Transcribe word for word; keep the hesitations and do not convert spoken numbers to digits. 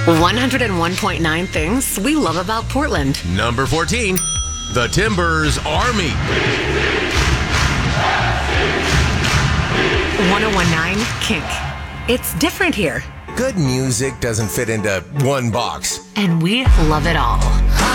one oh one point nine things we love about Portland. Number fourteen, the Timbers Army. one oh one point nine Kink. It's different here, Good music doesn't fit into one box. and we love it all.